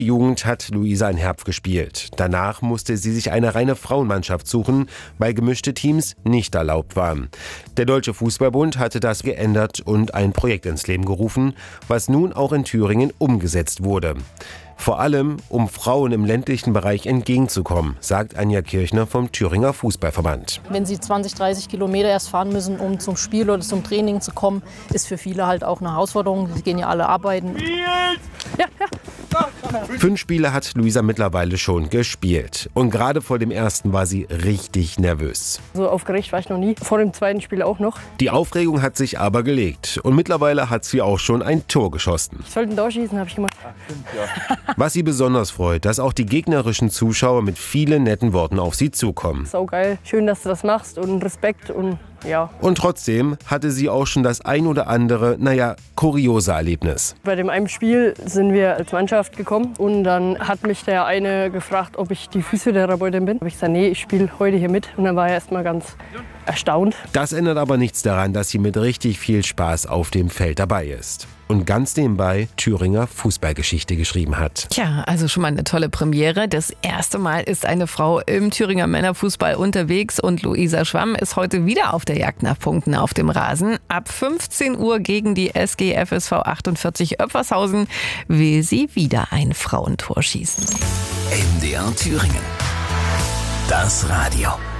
Jugend hat Luisa in Herpf gespielt. Danach musste sie sich eine reine Frauenmannschaft suchen, weil gemischte Teams nicht erlaubt waren. Der Deutsche Fußballbund hatte das geändert und ein Projekt ins Leben gerufen, was nun auch in Thüringen umgesetzt wurde. Vor allem, um Frauen im ländlichen Bereich entgegenzukommen, sagt Anja Kirchner vom Thüringer Fußballverband. Wenn sie 20, 30 Kilometer erst fahren müssen, um zum Spiel oder zum Training zu kommen, ist für viele halt auch eine Herausforderung. Sie gehen ja alle arbeiten. Ja. 5 Spiele hat Luisa mittlerweile schon gespielt. Und gerade vor dem ersten war sie richtig nervös. So aufgeregt war ich noch nie. Vor dem zweiten Spiel auch noch. Die Aufregung hat sich aber gelegt. Und mittlerweile hat sie auch schon ein Tor geschossen. Ich sollte ein Tor schießen, habe ich gemacht. Was sie besonders freut, dass auch die gegnerischen Zuschauer mit vielen netten Worten auf sie zukommen. Saugeil. Schön, dass du das machst und Respekt und ja. Und trotzdem hatte sie auch schon das ein oder andere, kuriose Erlebnis. Bei dem einen Spiel sind wir als Mannschaft gekommen und dann hat mich der eine gefragt, ob ich die Physiotherapeutin bin. Da habe ich gesagt, nee, ich spiele heute hier mit. Und dann war er erstmal ganz erstaunt. Das ändert aber nichts daran, dass sie mit richtig viel Spaß auf dem Feld dabei ist. Und ganz nebenbei Thüringer Fußballgeschichte geschrieben hat. Tja, also schon mal eine tolle Premiere. Das erste Mal ist eine Frau im Thüringer Männerfußball unterwegs und Luisa Schwamm ist heute wieder auf der Jagd nach Punkten auf dem Rasen. Ab 15 Uhr gegen die SG FSV 48 Öpfershausen will sie wieder ein Frauentor schießen. MDR Thüringen. Das Radio.